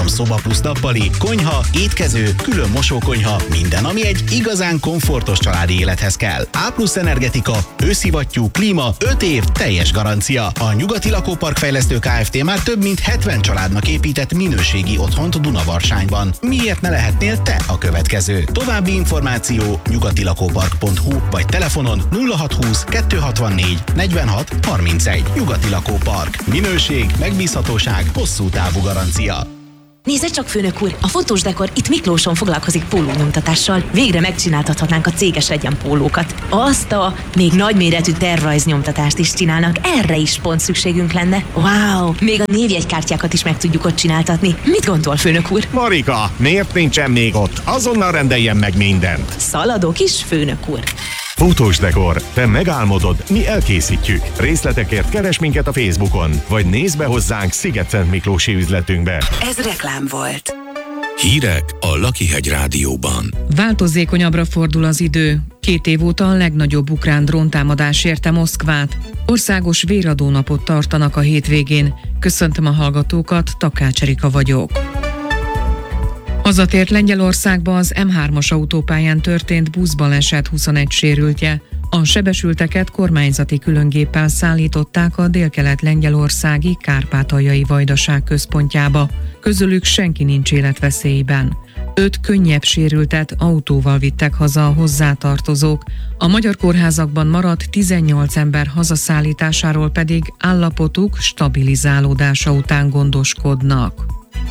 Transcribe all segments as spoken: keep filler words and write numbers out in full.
szoba plusz nappali, konyha, étkező, külön mosókonyha, minden, ami egy igazán komfortos családi élethez kell. A plusz energetika, őszivattyú, klíma, öt év, teljes garancia. A Nyugati Lakópark Fejlesztő Kft. Már több mint hetven családnak épített minőségi otthont Dunavarsányban. Miért ne lehetnél te a következő? További információ nyugatilakópark pont hu vagy telefonon nulla hatszázhúsz kettőszázhatvannégy negyvenhat harmincegy. Nyugati Lakópark. Minőség, megbízhatóság, hosszú távú garancia. Nézze csak, főnök úr, a fotós dekor itt Miklóson foglalkozik pólónyomtatással. Végre megcsináltathatnánk a céges egyenpólókat. Azt a még nagyméretű tervrajznyomtatást is csinálnak, erre is pont szükségünk lenne. Wow, még a névjegykártyákat is meg tudjuk ott csináltatni. Mit gondol, főnök úr? Marika, miért nincsen még ott? Azonnal rendeljen meg mindent. Szaladok is, főnök úr. Fotós dekor. Te megálmodod, mi elkészítjük. Részletekért keres minket a Facebookon, vagy nézz be hozzánk Sziget-Szent Miklósi üzletünkbe. Ez reklám volt. Hírek a Lakihegy Rádióban. Változékonyabbra fordul az idő. Két év óta a legnagyobb ukrán dróntámadás érte Moszkvát. Országos véradónapot tartanak a hétvégén. Köszöntöm a hallgatókat, Takács Erika vagyok. Hazatért Lengyelországba az em hármas autópályán történt buszbaleset huszonegy sérültje. A sebesülteket kormányzati különgéppel szállították a délkelet-lengyelországi Kárpátaljai Vajdaság központjába. Közülük senki nincs életveszélyben. Öt könnyebb sérültet autóval vittek haza a hozzátartozók. A magyar kórházakban maradt tizennyolc ember hazaszállításáról pedig állapotuk stabilizálódása után gondoskodnak.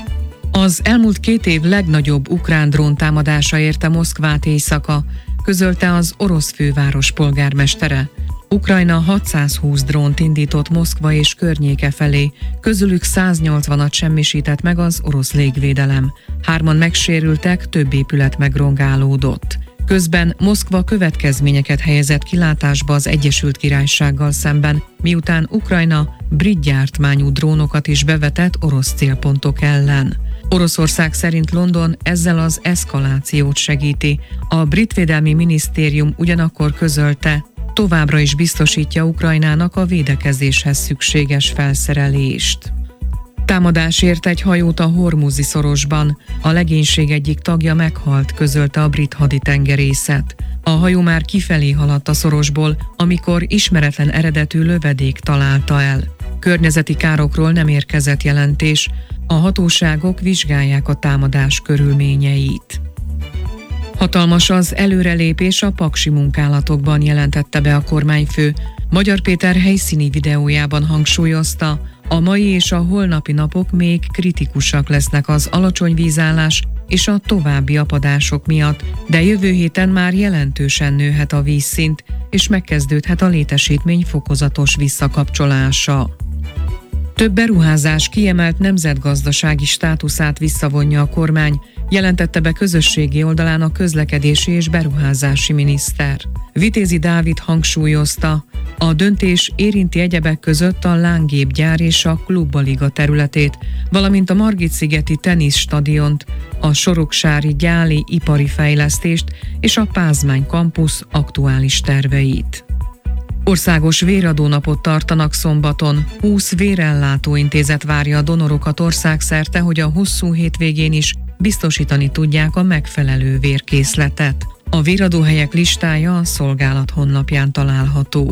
Az elmúlt két év legnagyobb ukrán dróntámadása érte Moszkvát éjszaka, közölte az orosz főváros polgármestere. Ukrajna hatszázhúsz drónt indított Moszkva és környéke felé, közülük száznyolcvanat semmisített meg az orosz légvédelem. Hárman megsérültek, több épület megrongálódott. Közben Moszkva következményeket helyezett kilátásba az Egyesült Királysággal szemben, miután Ukrajna brit gyártmányú drónokat is bevetett orosz célpontok ellen. Oroszország szerint London ezzel az eszkalációt segíti. A brit védelmi minisztérium ugyanakkor közölte, továbbra is biztosítja Ukrajnának a védekezéshez szükséges felszerelést. Támadás ért egy hajót a Hormuzi szorosban. A legénység egyik tagja meghalt, közölte a brit haditengerészet. A hajó már kifelé haladt a szorosból, amikor ismeretlen eredetű lövedék találta el. Környezeti károkról nem érkezett jelentés. A hatóságok vizsgálják a támadás körülményeit. Hatalmas az előrelépés a paksi munkálatokban, jelentette be a kormányfő. Magyar Péter helyszíni videójában hangsúlyozta, a mai és a holnapi napok még kritikusak lesznek az alacsony vízállás és a további apadások miatt, de jövő héten már jelentősen nőhet a vízszint, és megkezdődhet a létesítmény fokozatos visszakapcsolása. Több beruházás kiemelt nemzetgazdasági státuszát visszavonja a kormány, jelentette be közösségi oldalán a közlekedési és beruházási miniszter. Vitézi Dávid hangsúlyozta, a döntés érinti egyebek között a lángépgyár és a Klubbaliga területét, valamint a Margit-szigeti teniszstadiont, a soroksári gyáli ipari fejlesztést és a Pázmány kampusz aktuális terveit. Országos véradónapot tartanak szombaton. húsz vérellátó intézet várja a donorokat országszerte, hogy a hosszú hétvégén is biztosítani tudják a megfelelő vérkészletet. A véradóhelyek listája a szolgálat honlapján található.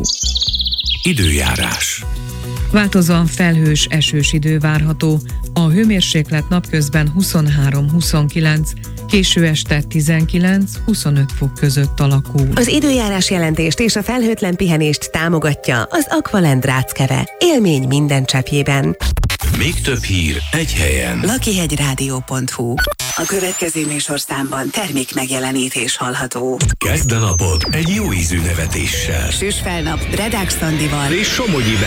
Időjárás. Változóan felhős, esős idő várható. A hőmérséklet napközben huszonhárom-huszonkilenc, késő este tizenkilenc-huszonöt fok között alakul. Az időjárás jelentést és a felhőtlen pihenést támogatja az Aqualand Ráckeve. Élmény minden cseppjében. Még több hír egy helyen. lakihegyrádió pont hu. A következő műsorszámban termék megjelenítés hallható. Kezd a napot egy jó ízű nevetéssel. Süss fel nap Redák Szandival És Somogyi